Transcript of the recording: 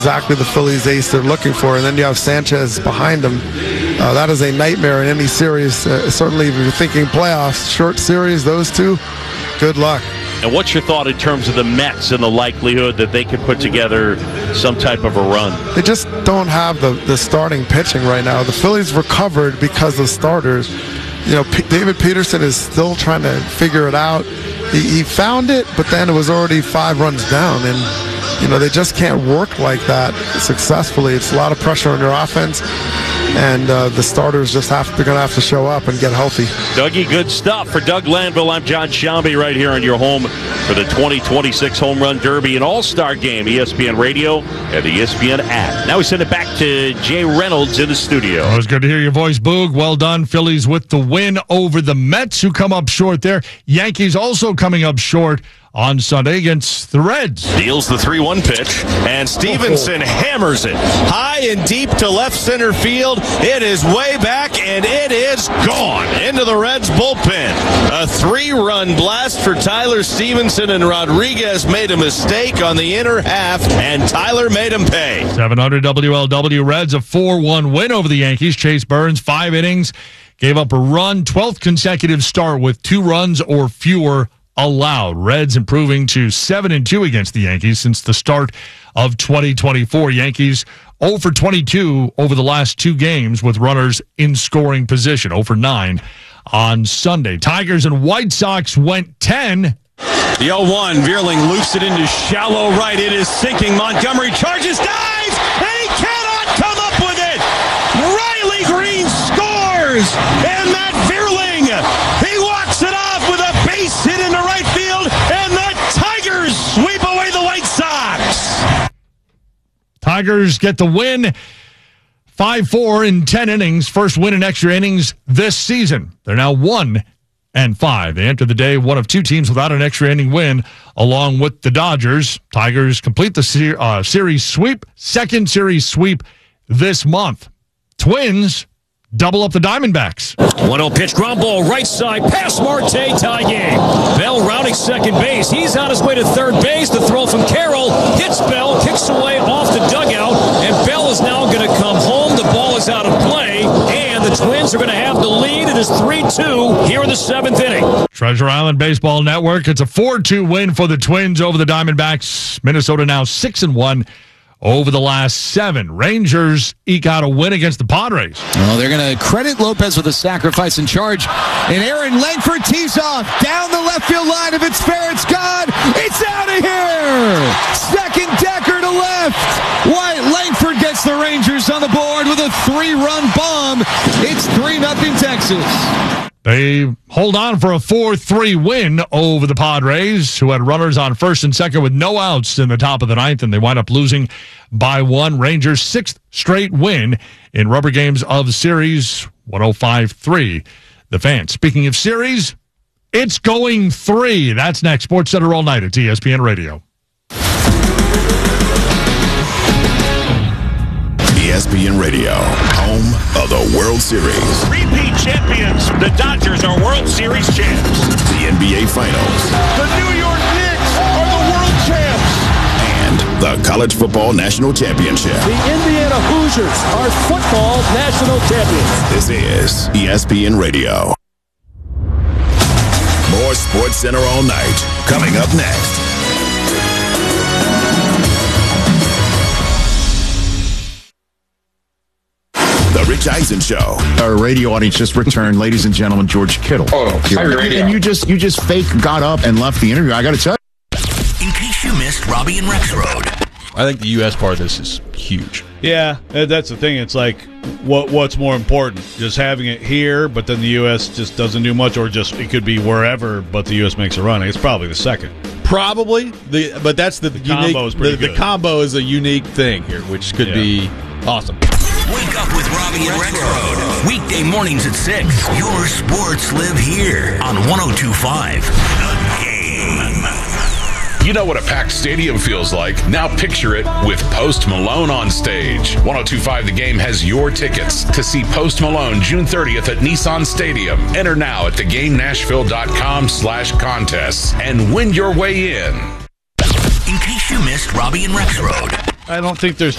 exactly the Phillies ace they're looking for, and then you have Sanchez behind him. That is a nightmare in any series. Certainly, if you're thinking playoffs, short series, those two, good luck. And what's your thought in terms of the Mets and the likelihood that they could put together some type of a run? They just don't have the starting pitching right now. The Phillies recovered because of starters. You know, David Peterson is still trying to figure it out. He found it, but then it was already 5 runs down, and you know, they just can't work like that successfully. It's a lot of pressure on your offense, and the starters just they're going to have to show up and get healthy. Dougie, good stuff. For Doug Landville, I'm John Shambi right here on your home for the 2026 Home Run Derby and All-Star Game, ESPN Radio and the ESPN app. Now we send it back to Jay Reynolds in the studio. It was good to hear your voice, Boog. Well done. Phillies with the win over the Mets, who come up short there. Yankees also coming up short on Sunday against the Reds. Deals the 3-1 pitch, and Stevenson hammers it high and deep to left center field. It is way back, and it is gone into the Reds bullpen. A 3-run blast for Tyler Stevenson, and Rodriguez made a mistake on the inner half, and Tyler made him pay. 700 WLW Reds, a 4-1 win over the Yankees. Chase Burns, 5 innings, gave up a run, 12th consecutive start with 2 runs or fewer allowed. Reds improving to 7-2 against the Yankees since the start of 2024. Yankees 0 for 22 over the last 2 games with runners in scoring position. 0 for 9 on Sunday. Tigers and White Sox went 10. The 0-1, Vierling loops it into shallow right. It is sinking. Montgomery charges, dives, and he cannot come up with it. Riley Green scores, and Matt Vierling, he walks it off with a base hit into right field, and the Tigers sweep away the White Sox. Tigers get the win, 5-4 in 10 innings. First win in extra innings this season. They're now 1-5. They enter the day one of 2 teams without an extra inning win, along with the Dodgers. Tigers complete the series sweep, second series sweep this month. Twins double up the Diamondbacks. 1-0 pitch, ground ball, right side, pass Marte, tie game. Bell rounding second base. He's on his way to third base. The throw from Carroll hits Bell, kicks away off the dugout, and Bell is now going to come home. The ball is out of play, and the Twins are going to have the lead. It is 3-2 here in the 7th inning. Treasure Island Baseball Network. It's a 4-2 win for the Twins over the Diamondbacks. Minnesota now 6-1. Over the last 7. Rangers eke out a win against the Padres. Well, they're going to credit Lopez with a sacrifice in charge. And Aaron Langford tees off down the left field line. If it's fair, it's gone. It's out of here. Second Decker to left. Wyatt Langford gets the Rangers on the board with a 3-run bomb. It's 3-0 Texas. They hold on for a 4-3 win over the Padres, who had runners on first and second with no outs in the top of the 9th, and they wind up losing by 1. Rangers' 6th straight win in rubber games of the series, 105-3. The Fans. Speaking of series, it's going 3. That's next. Sports Center all night at ESPN Radio. ESPN Radio, home of the World Series. Repeat champions, the Dodgers are World Series champs. The NBA Finals. The New York Knicks are the world champs. And the College Football National Championship. The Indiana Hoosiers are football national champions. This is ESPN Radio. More Sports Center all night. Coming up next. The Rich Eisen Show. Our radio audience just returned, ladies and gentlemen, George Kittle. And you just fake got up and left the interview. I got to tell you. In case you missed Robbie and Rex Road. I think the U.S. part of this is huge. Yeah, that's the thing. It's like, what's more important? Just having it here, but then the U.S. just doesn't do much, or just it could be wherever, but the U.S. makes a run. It's probably the second. Probably, but that's the unique. Combo is pretty good. The combo is a unique thing here, which could be awesome. Wake up with Robbie and Rex Road. Weekday mornings at 6. Your sports live here on 102.5 The Game. You know what a packed stadium feels like. Now picture it with Post Malone on stage. 102.5 The Game has your tickets to see Post Malone June 30th at Nissan Stadium. Enter now at thegamenashville.com/contests and win your way in. In case you missed Robbie and Rex Road. I don't think there's